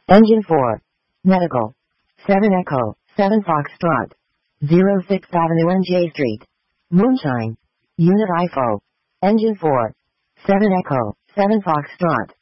Engine 4. Medical. 7 Echo, 7 Foxtrot. 06th Avenue NJ Street. Moonshine. Unit IFO. Engine 4. 7 Echo, 7 Foxtrot.